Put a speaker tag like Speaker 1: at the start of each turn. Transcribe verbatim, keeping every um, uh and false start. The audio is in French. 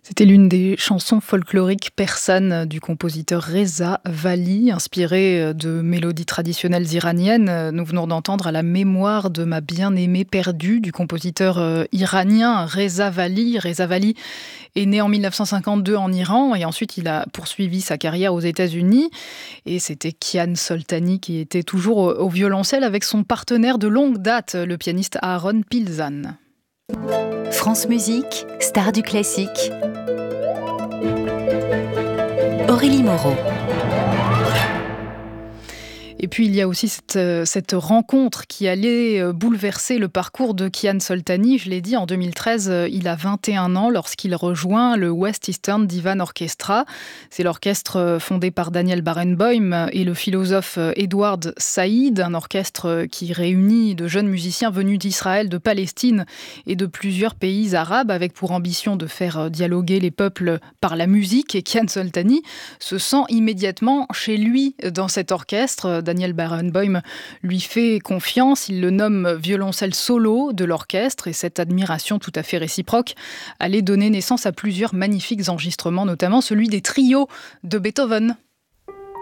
Speaker 1: C'était l'une des chansons folkloriques persanes du compositeur Reza Vali, inspirée de mélodies traditionnelles iraniennes. Nous venons d'entendre À la mémoire de ma bien-aimée perdue du compositeur iranien Reza Vali. Reza Vali est né en mille neuf cent cinquante-deux en Iran et ensuite il a poursuivi sa carrière aux États-Unis. Et c'était Kian Soltani qui était toujours au violoncelle avec son partenaire de longue date, le pianiste Aaron Pilzan.
Speaker 2: France Musique, star du classique. Aurélie Moreau.
Speaker 1: Et puis il y a aussi cette, cette rencontre qui allait bouleverser le parcours de Kian Soltani. Je l'ai dit, en deux mille treize, il a vingt et un ans lorsqu'il rejoint le West Eastern Divan Orchestra. C'est l'orchestre fondé par Daniel Barenboim et le philosophe Edward Said, un orchestre qui réunit de jeunes musiciens venus d'Israël, de Palestine et de plusieurs pays arabes, avec pour ambition de faire dialoguer les peuples par la musique. Et Kian Soltani se sent immédiatement chez lui dans cet orchestre. Daniel Barenboim lui fait confiance, il le nomme violoncelle solo de l'orchestre et cette admiration tout à fait réciproque allait donner naissance à plusieurs magnifiques enregistrements, notamment celui des trios de Beethoven.